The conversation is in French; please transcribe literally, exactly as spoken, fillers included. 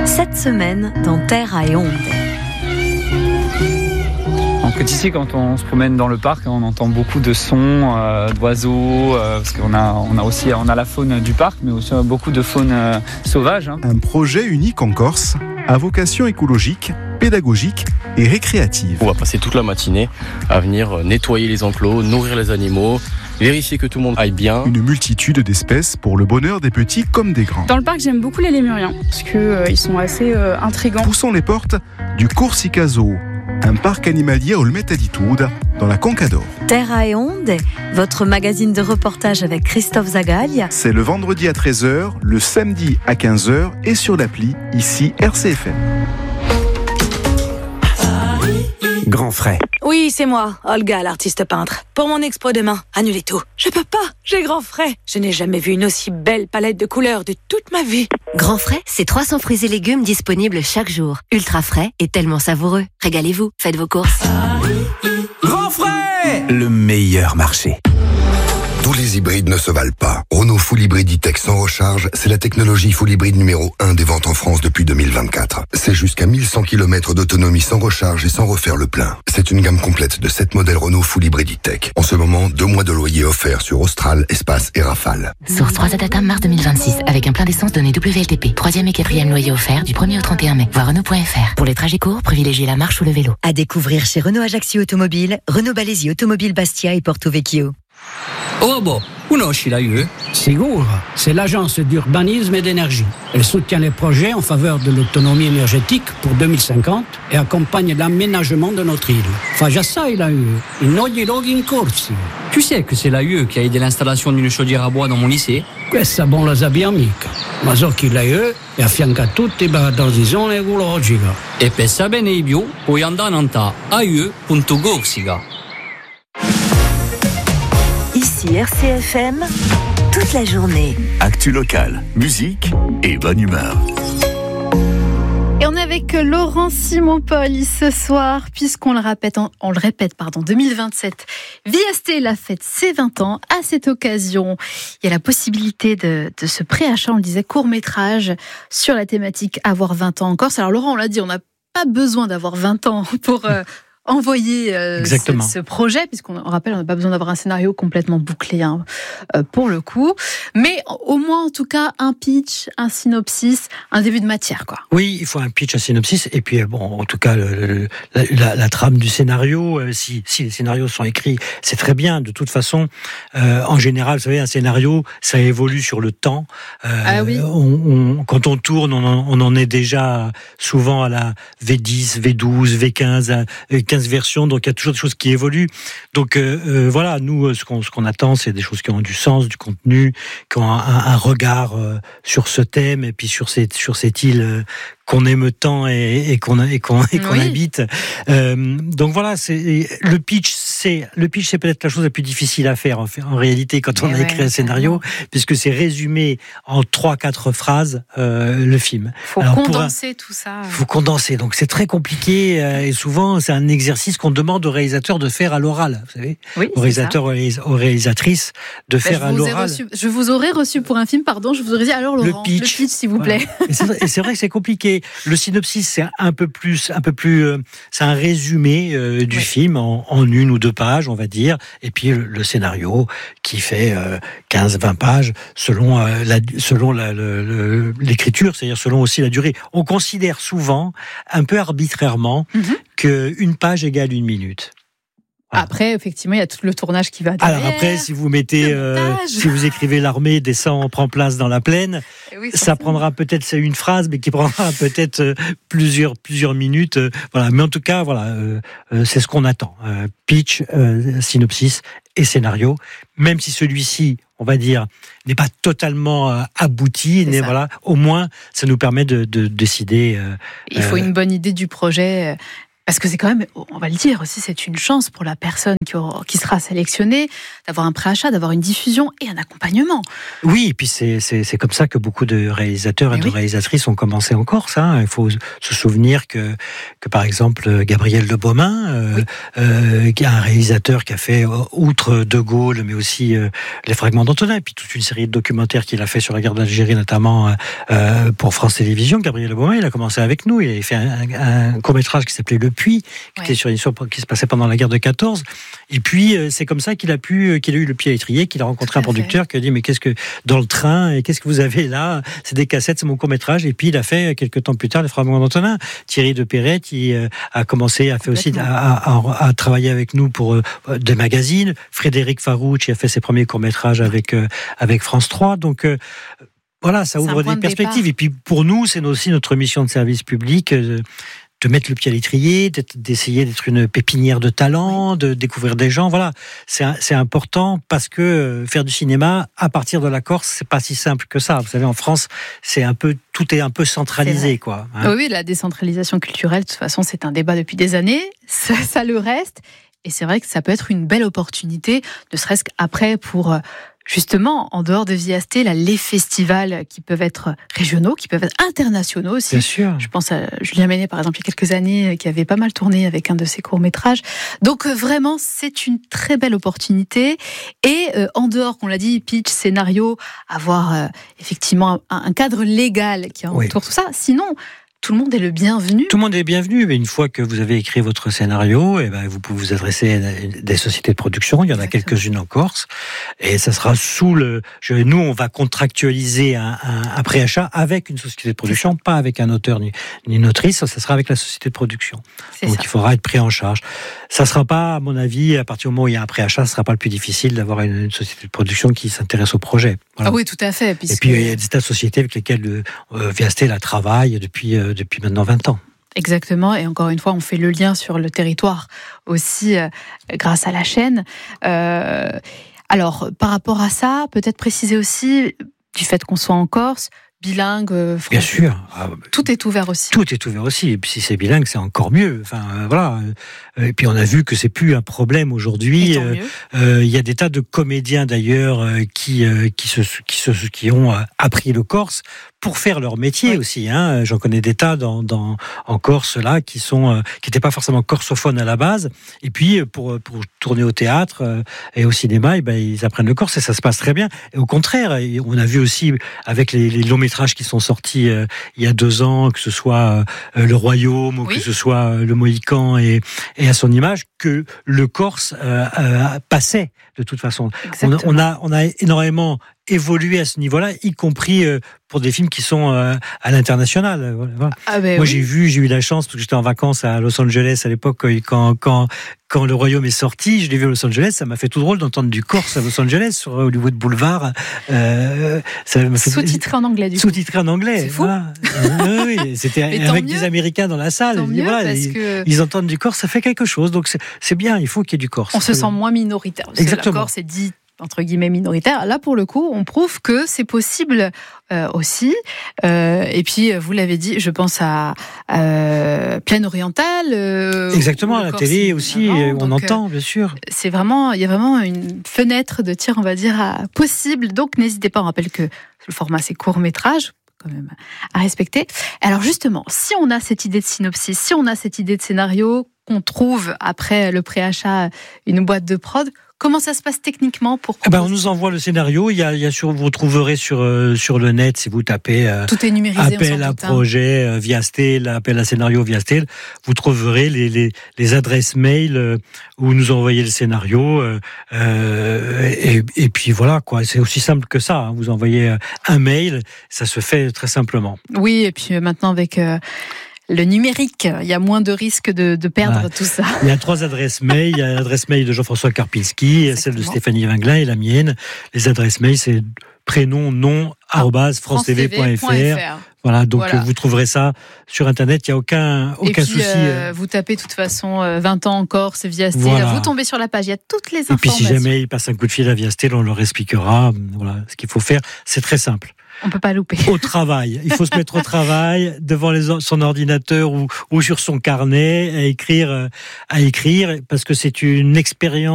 Cette semaine dans Terre et Ondes. Donc ici, quand on se promène dans le parc, on entend beaucoup de sons, euh, d'oiseaux, euh, parce qu'on a, on a aussi on a la faune du parc, mais aussi beaucoup de faune euh, sauvage. Hein. Un projet unique en Corse, à vocation écologique, pédagogique et récréative. On va passer toute la matinée à venir nettoyer les enclos, nourrir les animaux, vérifier que tout le monde aille bien. Une multitude d'espèces pour le bonheur des petits comme des grands. Dans le parc, j'aime beaucoup les lémuriens, parce qu'ils euh, sont assez euh, intrigants. Poussons les portes du Corsica Zoo, un parc animalier au Metaditude, dans la Conca d'Or. Terre et Ondes, votre magazine de reportage avec Christophe Zagaglia. C'est le vendredi à treize heures, le samedi à quinze heures et sur l'appli, ici R C F M. Grand frais. Oui, c'est moi, Olga, l'artiste peintre. Pour mon expo demain, annulez tout. Je peux pas, j'ai grand frais. Je n'ai jamais vu une aussi belle palette de couleurs de toute ma vie. Grand frais, c'est trois cents fruits et légumes disponibles chaque jour. Ultra frais et tellement savoureux. Régalez-vous, faites vos courses. Grand frais, le meilleur marché. Tous les hybrides ne se valent pas. Renault Full Hybrid E-Tech sans recharge, c'est la technologie Full Hybrid numéro un des ventes en France depuis deux mille vingt-quatre. C'est jusqu'à mille cent kilomètres d'autonomie sans recharge et sans refaire le plein. C'est une gamme complète de sept modèles Renault Full Hybrid E-Tech. En ce moment, deux mois de loyer offerts sur Austral, Espace et Rafale. Source trois Data mars deux mille vingt-six avec un plein d'essence donné W L T P. Troisième et quatrième loyer offert du premier au trente et un mai. Voir Renault point F R. Pour les trajets courts, privilégiez la marche ou le vélo. À découvrir chez Renault Ajaccio Automobile, Renault Balesi Automobile Bastia et Porto Vecchio. Oh boh, conosci la U E? Sicuro, c'est l'agence d'urbanisme et d'énergie. Elle soutient les projets en faveur de l'autonomie énergétique pour deux mille cinquante et accompagne l'aménagement de notre île. Fa già sai la U E, in ogni luogo in corsi. Tu sais que c'est la U E qui a aidé l'installation d'une chaudière à bois dans mon lycée? Questa bon la sabbia amica, ma so che la U E e affianca tutti per la transizione ecologica. E per sapere di più puoi andare a a u e punto corsica. Ici R C F M, toute la journée. Actu locale, musique et bonne humeur. Et on est avec Laurent Simon-Paul ce soir, puisqu'on le répète, on le répète, pardon, deux mille vingt-sept. Viasté fête ses vingt ans. À cette occasion, il y a la possibilité de, de ce préachat, on le disait, court-métrage sur la thématique avoir vingt ans en Corse. Alors Laurent, on l'a dit, on n'a pas besoin d'avoir vingt ans pour... Euh, envoyer euh, ce, ce projet, puisqu'on on rappelle, on n'a pas besoin d'avoir un scénario complètement bouclé hein, euh, pour le coup, mais au moins en tout cas un pitch, un synopsis, un début de matière quoi. Oui, il faut un pitch, un synopsis, et puis bon, en tout cas le, le, la, la, la trame du scénario. Euh, si, si les scénarios sont écrits, c'est très bien. De toute façon, euh, en général, vous savez, un scénario, ça évolue sur le temps. Euh, ah oui. On, on, quand on tourne, on en, on en est déjà souvent à la V dix, V douze, V quinze. À, quinze versions, donc il y a toujours des choses qui évoluent. Donc euh, euh, voilà, nous, ce qu'on, ce qu'on attend, c'est des choses qui ont du sens, du contenu, qui ont un, un regard euh, sur ce thème et puis sur cette, sur cette île euh, qu'on aime tant et, et qu'on, et qu'on, et qu'on oui. habite. Euh, donc voilà, c'est, le pitch, c'est, le pitch, c'est peut-être la chose la plus difficile à faire en, en réalité quand on et a ouais, écrit un scénario, vraiment. Puisque c'est résumé en trois, quatre phrases euh, le film. Faut Alors, condenser un, tout ça. Il faut condenser, donc c'est très compliqué euh, et souvent c'est un exercice qu'on demande aux réalisateurs de faire à l'oral, vous savez, oui, aux réalisateurs, ça. aux réalisatrices de ben, faire à l'oral. Reçu, je vous aurais reçu pour un film, pardon, je vous aurais dit alors Laurent, le pitch, le pitch s'il vous plaît. Voilà. Et, c'est, et c'est vrai que c'est compliqué. Le synopsis, c'est un peu plus, un peu plus, euh, c'est un résumé euh, du oui. film en, en une ou deux pages, on va dire, et puis le, le scénario qui fait euh, quinze vingt pages selon euh, la, selon la, le, le, l'écriture, c'est-à-dire selon aussi la durée. On considère souvent, un peu arbitrairement, mm-hmm. qu'une page égale une minute. Après, effectivement, il y a tout le tournage qui va derrière. Alors après, si vous mettez, euh, si vous écrivez l'armée descend, prend place dans la plaine, oui, ça prendra peut-être c'est une phrase, mais qui prendra peut-être euh, plusieurs plusieurs minutes. Euh, voilà. Mais en tout cas, voilà, euh, euh, c'est ce qu'on attend. Euh, pitch, euh, synopsis et scénario. Même si celui-ci, on va dire, n'est pas totalement euh, abouti, mais voilà, au moins, ça nous permet de, de décider. Euh, il faut euh, une bonne idée du projet. Parce que c'est quand même, on va le dire aussi, c'est une chance pour la personne qui, aura, qui sera sélectionnée d'avoir un préachat, d'avoir une diffusion et un accompagnement. Oui, et puis c'est, c'est, c'est comme ça que beaucoup de réalisateurs et Mais de oui. réalisatrices ont commencé en Corse. Hein. Il faut se souvenir que, que par exemple, Gabriel de Beaumain, euh, oui. euh, qui est un réalisateur qui a fait, outre De Gaulle, mais aussi euh, Les Fragments d'Antonin, et puis toute une série de documentaires qu'il a fait sur la guerre d'Algérie, notamment euh, pour France Télévisions. Gabriel de Beaumain, il a commencé avec nous. Il a fait un, un, un court-métrage qui s'appelait Le Puits, qui ouais. était sur une histoire qui se passait pendant la guerre de quatorze. Et puis, c'est comme ça qu'il a pu, qu'il a eu le pied à l'étrier, qu'il a rencontré un producteur qui a dit, mais qu'est-ce que, dans le train, et qu'est-ce que vous avez là? C'est des cassettes, c'est mon court-métrage. Et puis, il a fait, quelques temps plus tard, Les Fragments d'Antonin. Thierry de Perret, qui a commencé, a fait aussi, à, à, à travailler avec nous pour euh, des magazines. Frédéric Farouche, qui a fait ses premiers courts-métrages avec, euh, avec France trois. Donc, euh, voilà, ça ouvre des perspectives. Et puis, pour nous, c'est aussi notre mission de service public, euh, de mettre le pied à l'étrier, d'essayer d'être une pépinière de talent, de découvrir des gens. Voilà, c'est, c'est important parce que faire du cinéma à partir de la Corse, c'est pas si simple que ça. Vous savez, en France, c'est un peu, tout est un peu centralisé, quoi. Hein. Oui, la décentralisation culturelle, de toute façon, c'est un débat depuis des années. Ça, ça le reste. Et c'est vrai que ça peut être une belle opportunité, ne serait-ce qu'après pour... Justement, en dehors de Viasté, là, les festivals qui peuvent être régionaux, qui peuvent être internationaux aussi. Bien sûr. Je pense à Julien Ménet, par exemple, il y a quelques années, qui avait pas mal tourné avec un de ses courts-métrages. Donc, vraiment, c'est une très belle opportunité. Et euh, en dehors, on l'a dit, pitch, scénario, avoir euh, effectivement un, un cadre légal qui entoure oui. tout ça. Sinon... Tout le monde est le bienvenu. Tout le monde est bienvenu, mais une fois que vous avez écrit votre scénario, eh ben, vous pouvez vous adresser à des sociétés de production. Il y en a Exactement. quelques-unes en Corse. Et ça sera sous le... Je, nous, on va contractualiser un, un, un préachat avec une société de production, pas avec un auteur ni, ni une autrice. Ça sera avec la société de production. C'est Donc, ça. il faudra être pris en charge. Ça sera pas, à mon avis, à partir du moment où il y a un préachat, ce sera pas le plus difficile d'avoir une, une société de production qui s'intéresse au projet. Voilà. Ah oui, tout à fait. Puisque... Et puis, il y a des tas de sociétés avec lesquelles euh, Viasté la travaille depuis... Euh, depuis maintenant vingt ans. Exactement, et encore une fois, on fait le lien sur le territoire aussi euh, grâce à la chaîne. Euh, alors, par rapport à ça, peut-être préciser aussi, du fait qu'on soit en Corse, bilingue, français. Bien sûr. Tout est ouvert aussi. Tout est ouvert aussi. Et puis si c'est bilingue, c'est encore mieux. Enfin, euh, voilà. Et puis on a vu que c'est plus un problème aujourd'hui. Il euh, euh, y a des tas de comédiens d'ailleurs euh, qui euh, qui se qui se qui ont euh, appris le corse pour faire leur métier oui. aussi. Hein. J'en connais des tas dans, dans en Corse là qui sont euh, qui n'étaient pas forcément corsophones à la base. Et puis pour pour tourner au théâtre euh, et au cinéma, et ben ils apprennent le corse et ça se passe très bien. Et au contraire, on a vu aussi avec les, les longs métrages qui sont sortis euh, il y a deux ans, que ce soit euh, Le Royaume ou oui. que ce soit euh, Le Mohican et, et à son image, que le corse euh, euh, passait de toute façon. On, on a on a énormément évolué à ce niveau-là, y compris euh, pour des films qui sont euh, à l'international. Voilà. Ah ben Moi, oui. j'ai vu, j'ai eu la chance parce que j'étais en vacances à Los Angeles à l'époque quand quand quand Le Royaume est sorti, je l'ai vu à Los Angeles, ça m'a fait tout drôle d'entendre du corse à Los Angeles sur Hollywood Boulevard. Euh, ça m'a fait... Sous-titré en anglais, du coup. Sous-titré en anglais. C'est fou. Voilà. oui, oui, c'était avec des Américains dans la salle. Tant mieux, voilà, parce ils, que... ils entendent du corse, ça fait quelque chose. Donc c'est, c'est bien, il faut qu'il y ait du corse. On se sent moins minoritaire. Parce Exactement. Que la Corse est dit entre guillemets minoritaire. Là, pour le coup, on prouve que c'est possible euh, aussi. Euh, et puis, vous l'avez dit, je pense à euh, Plaine Orientale. Euh, Exactement, à la télé aussi, avant, on donc, entend, bien sûr. C'est vraiment, il y a vraiment une fenêtre de tir, on va dire, à, possible. Donc, n'hésitez pas. On rappelle que le format, c'est court-métrage, quand même, à respecter. Alors, justement, si on a cette idée de synopsis, si on a cette idée de scénario, qu'on trouve après le préachat une boîte de prod, comment ça se passe techniquement pour eh ben, on nous envoie le scénario. Il y a, il y a sur, vous trouverez sur euh, sur le net si vous tapez euh, tout est numérisé, appel à projet euh, Viasté, appel à scénario Viasté. Vous trouverez les les, les adresses mail euh, où nous envoyez le scénario. Euh, euh, et, et puis voilà quoi. C'est aussi simple que ça. Hein. Vous envoyez un mail, ça se fait très simplement. Oui, et puis maintenant avec euh... le numérique, il y a moins de risques de, de perdre ouais. tout ça. Il y a trois adresses mail. Il y a l'adresse mail de Jean-François Karpinski, Exactement. Celle de Stéphanie Vinglin et la mienne. Les adresses mail, c'est prénom, nom, ah, arobase, france t v point f r. Voilà, donc voilà. Vous trouverez ça sur Internet, il n'y a aucun, aucun et puis, souci. Euh, vous tapez de toute façon euh, vingt ans en Corse, Viasté, voilà. Vous tombez sur la page, il y a toutes les informations. Et puis si jamais il passe un coup de fil à Viasté, on leur expliquera voilà, ce qu'il faut faire. C'est très simple. On peut pas louper. Au travail. Il faut se mettre au travail devant les, son ordinateur ou, ou sur son carnet à écrire, à écrire parce que c'est une expérience